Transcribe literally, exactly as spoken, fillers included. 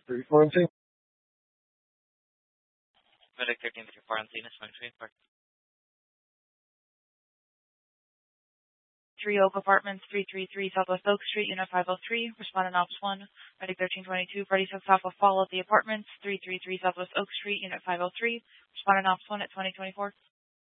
Three quarantine. Medic thirteen three quarantine is functioning for Three Oak Apartments, three three three Southwest Oak Street, Unit five oh three. Respondent Ops one. Medic thirteen twenty-two. Party took off a fall at the apartments, three three three Southwest Oak Street, Unit five oh three. Respondent Ops one at twenty twenty-four.